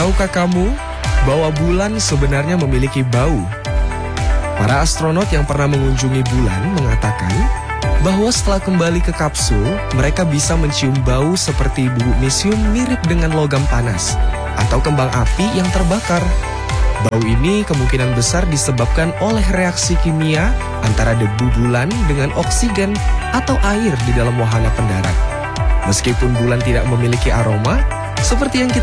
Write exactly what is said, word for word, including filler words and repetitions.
Tahukah kamu bahwa bulan sebenarnya memiliki bau? Para astronot yang pernah mengunjungi bulan mengatakan bahwa setelah kembali ke kapsul, mereka bisa mencium bau seperti bubuk mesium mirip dengan logam panas atau kembang api yang terbakar. Bau ini kemungkinan besar disebabkan oleh reaksi kimia antara debu bulan dengan oksigen atau air di dalam wahana pendarat. Meskipun bulan tidak memiliki aroma, seperti yang kita